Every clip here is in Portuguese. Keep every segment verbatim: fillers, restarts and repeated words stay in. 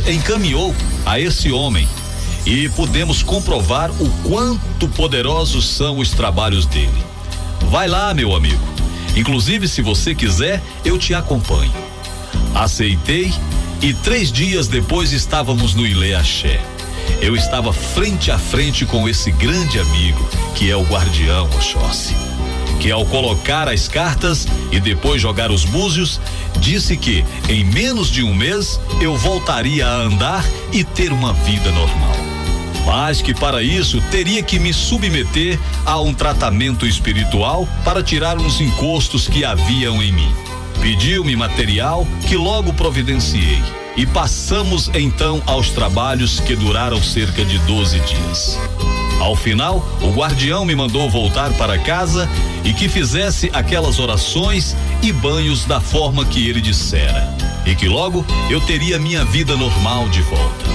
encaminhou a esse homem e pudemos comprovar o quanto poderosos são os trabalhos dele. Vai lá, meu amigo. Inclusive, se você quiser, eu te acompanho. Aceitei e três dias depois estávamos no Ilê Axé. Eu estava frente a frente com esse grande amigo, que é o Guardião Oxóssi, que ao colocar as cartas e depois jogar os búzios, disse que em menos de um mês eu voltaria a andar e ter uma vida normal. Mas que para isso teria que me submeter a um tratamento espiritual para tirar uns encostos que haviam em mim. Pediu-me material que logo providenciei e passamos então aos trabalhos que duraram cerca de doze dias. Ao final, o guardião me mandou voltar para casa e que fizesse aquelas orações e banhos da forma que ele dissera, e que logo eu teria minha vida normal de volta.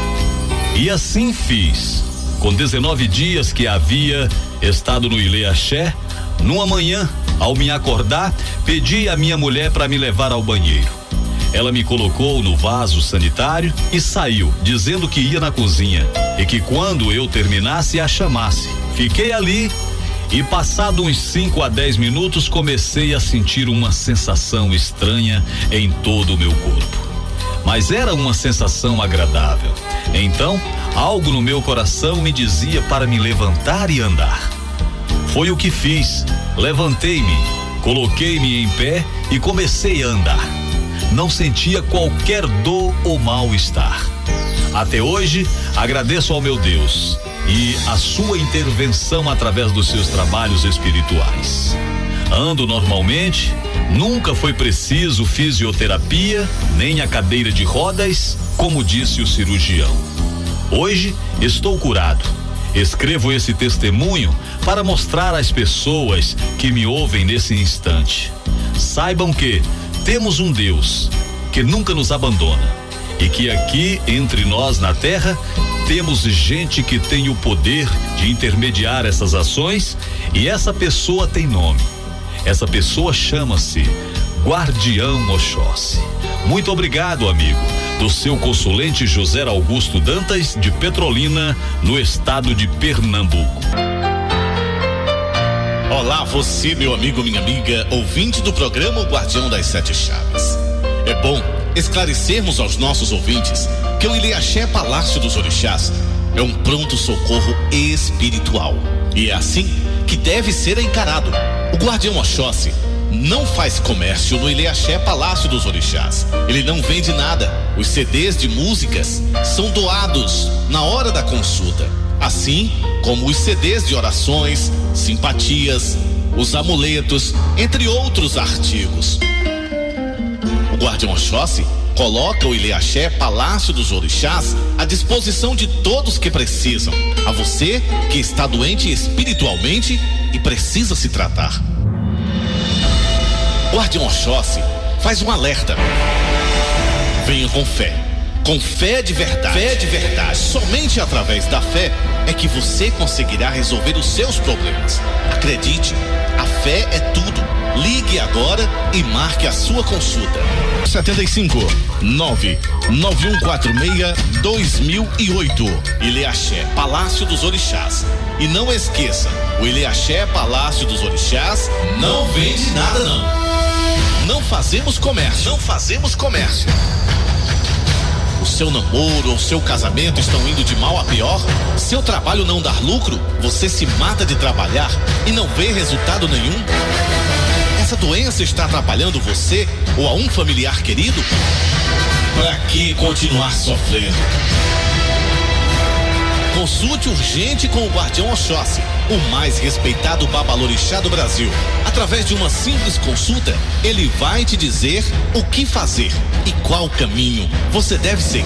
E assim fiz. Com dezenove dias que havia estado no Ilê Axé, numa manhã, ao me acordar, pedi à minha mulher para me levar ao banheiro. Ela me colocou no vaso sanitário e saiu, dizendo que ia na cozinha e que quando eu terminasse a chamasse. Fiquei ali e passado uns cinco a dez minutos comecei a sentir uma sensação estranha em todo o meu corpo. Mas era uma sensação agradável. Então, algo no meu coração me dizia para me levantar e andar. Foi o que fiz. Levantei-me, coloquei-me em pé e comecei a andar. Não sentia qualquer dor ou mal-estar. Até hoje, agradeço ao meu Deus e a sua intervenção através dos seus trabalhos espirituais. Ando normalmente, nunca foi preciso fisioterapia, nem a cadeira de rodas, como disse o cirurgião. Hoje estou curado. Escrevo esse testemunho para mostrar às pessoas que me ouvem nesse instante. Saibam que temos um Deus que nunca nos abandona e que aqui entre nós na terra temos gente que tem o poder de intermediar essas ações e essa pessoa tem nome. Essa pessoa chama-se Guardião Oxóssi. Muito obrigado, amigo, do seu consulente José Augusto Dantas, de Petrolina, no estado de Pernambuco. Olá, você, meu amigo, minha amiga, ouvinte do programa O Guardião das Sete Chaves. É bom esclarecermos aos nossos ouvintes que o Ilê Axé Palácio dos Orixás é um pronto-socorro espiritual. E é assim que deve ser encarado. O Guardião Oxóssi não faz comércio no Ilê Axé Palácio dos Orixás. Ele não vende nada. Os C Ds de músicas são doados na hora da consulta, assim como os C Ds de orações, simpatias, os amuletos, entre outros artigos. O Guardião Oxóssi coloca o Ilê Axé Palácio dos Orixás à disposição de todos que precisam. A você que está doente espiritualmente e precisa se tratar. O Guardião Oxóssi faz um alerta. Venha com fé. Com fé de verdade. Fé de verdade. Somente através da fé é que você conseguirá resolver os seus problemas. Acredite, a fé é tudo. Ligue agora e marque a sua consulta. setenta e cinco, nove nove um quatro seis, dois mil e oito. Ilê Axé Palácio dos Orixás. E não esqueça, o Ilê Axé Palácio dos Orixás não vende nada não. Não fazemos comércio. Não fazemos comércio. O seu namoro ou seu casamento estão indo de mal a pior? Seu trabalho não dá lucro? Você se mata de trabalhar e não vê resultado nenhum? Essa doença está atrapalhando você ou a um familiar querido? Para que continuar sofrendo? Consulte urgente com o Guardião Oxóssi, o mais respeitado babalorixá do Brasil. Através de uma simples consulta, ele vai te dizer o que fazer e qual caminho você deve seguir.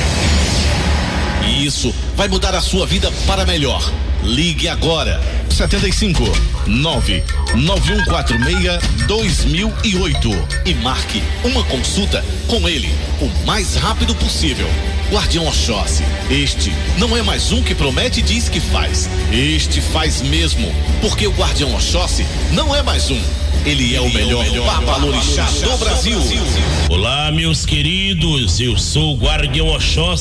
E isso vai mudar a sua vida para melhor. Ligue agora. setenta e cinco, nove nove um quatro seis, dois mil e oito e marque uma consulta com ele o mais rápido possível. Guardião Oxóssi, este não é mais um que promete e diz que faz. Este faz mesmo, porque o Guardião Oxóssi não é mais um. Ele é o melhor babalorixá do Brasil. Olá, meus queridos, eu sou o Guardião Oxóssi.